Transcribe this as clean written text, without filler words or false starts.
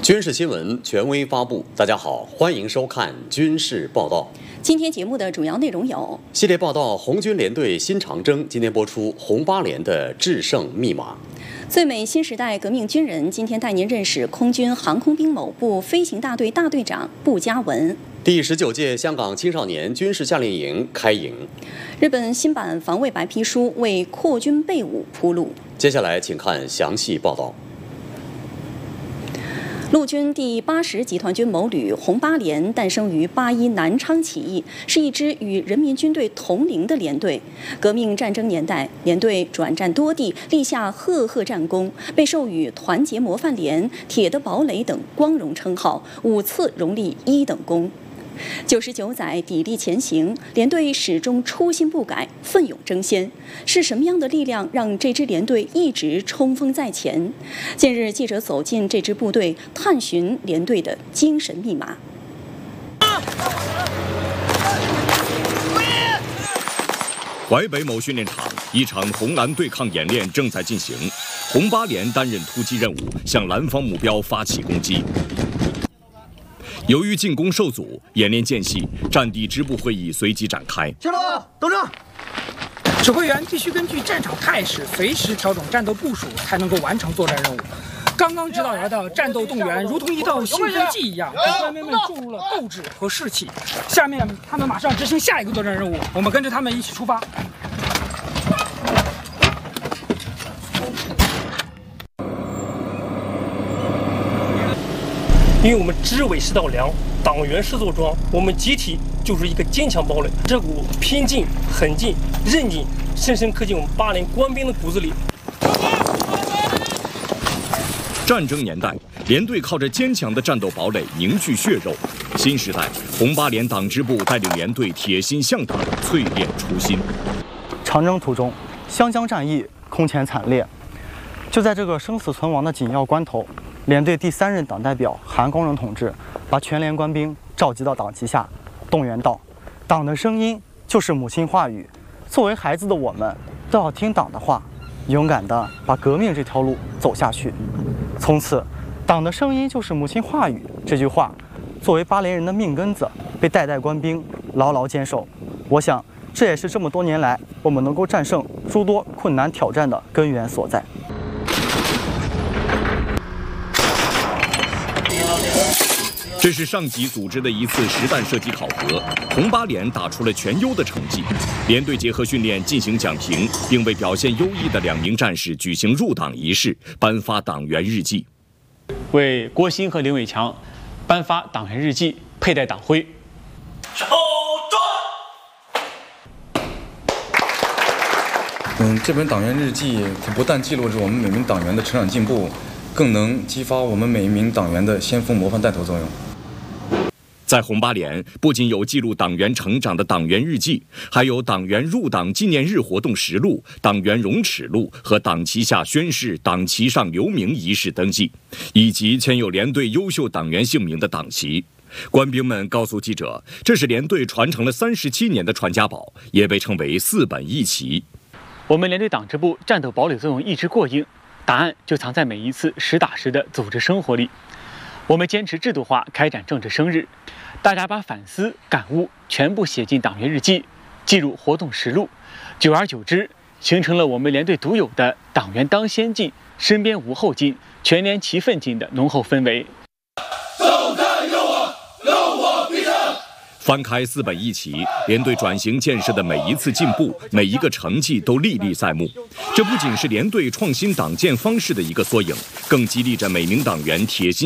军事新闻权威发布。大家好，欢迎收看军事报道。 今天节目的主要内容有： 系列报道红军联队新长征，今天播出红八连的制胜密码。 最美新时代革命军人今天带您认识空军航空兵某部飞行大队大队长布嘉文。 第19届香港青少年军事夏令营开营。 日本新版防卫白皮书为扩军备武铺路。 接下来请看详细报道。 陆军第80集团军某旅红八连诞生于81南昌起义，是一支与人民军队同龄的连队。革命战争年代，连队转战多地，立下赫赫战功，被授予团结模范连、铁的堡垒等光荣称号，5次荣立1等功。99载砥砺前行，连队始终初心不改，奋勇争先。是什么样的力量让这支连队一直冲锋在前？近日，记者走进这支部队，探寻连队的精神密码。 淮北某训练场，一场红蓝对抗演练正在进行。红八连担任突击任务，向蓝方目标发起攻击。由于进攻受阻，演练间隙，战地支部会议随即展开。 听了吗？等着。指挥员必须根据战场态势，随时调整战斗部署，才能够完成作战任务。刚刚指导员的战斗动员，如同一道兴奋剂一样，给官兵们注入了斗志和士气。下面他们马上执行下一个作战任务，我们跟着他们一起出发。 因为我们知尾是道梁，党员是座庄，我们集体就是一个坚强堡垒。这股拼劲、狠劲、韧劲，深深刻进我们8连官兵的骨子里。 战争年代，连队靠着坚强的战斗堡垒凝聚血肉；新时代，红八连党支部带领连队铁心向党，淬炼初心。 长征途中，湘江战役空前惨烈，就在这个生死存亡的紧要关头。连队第3任党代表韩光荣同志把全连官兵召集到党旗下，动员道：“党的声音就是母亲话语，作为孩子的我们都要听党的话，勇敢地把革命这条路走下去。”从此，“党的声音就是母亲话语”这句话，作为8连人的命根子，被代代官兵牢牢坚守。我想，这也是这么多年来我们能够战胜诸多困难挑战的根源所在。 这是上级组织的一次实弹射击考核，红八连打出了全优的成绩。连队结合训练进行讲评，并为表现优异的2名战士举行入党仪式，颁发党员日记。 为郭鑫和林伟强颁发党员日记，佩戴党徽。 守住！这本党员日记它不但记录着我们每名党员的成长进步，更能激发我们每一名党员的先锋模范带头作用。 在红八连，不仅有记录党员成长的党员日记，还有党员入党纪念日活动实录、党员荣耻录和党旗下宣誓、党旗上留名仪式登记，以及签有连队优秀党员姓名的党旗。官兵们告诉记者，这是连队传承了37年的传家宝，也被称为4本一旗。 我们连队党支部战斗堡垒作用一直过硬，答案就藏在每一次实打实的组织生活里。我们坚持制度化开展政治生日，大家把反思感悟全部写进党员日记，记入活动实录，久而久之，形成了我们连队独有的党员当先进，身边无后进，全连齐奋进的浓厚氛围。 翻开4本一旗，连队转型建设的每一次进步，每一个成绩都历历在目。这不仅是连队创新党建方式的一个缩影，更激励着每名党员铁心